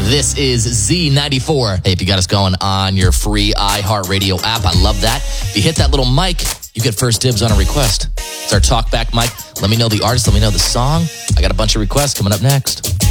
This is Z94. Hey, if you got us going on your free iHeartRadio app, I love that. If you hit that little mic, you get first dibs on a request. It's our talkback mic. Let me know the artist. Let me know the song. I got a bunch of requests coming up next.